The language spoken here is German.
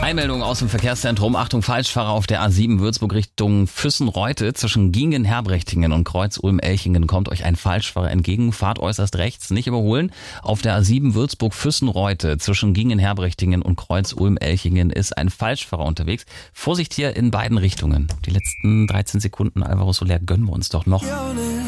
Eilmeldung aus dem Verkehrszentrum. Achtung, Falschfahrer auf der A7 Würzburg Richtung Füssen-Reute. Zwischen Gingen-Herbrechtingen und Kreuz-Ulm-Elchingen kommt euch ein Falschfahrer entgegen. Fahrt äußerst rechts, nicht überholen. Auf der A7 Würzburg-Füssen-Reute zwischen Gingen-Herbrechtingen und Kreuz-Ulm-Elchingen ist ein Falschfahrer unterwegs. Vorsicht hier in beiden Richtungen. Die letzten 13 Sekunden Alvaro Soler gönnen wir uns doch noch.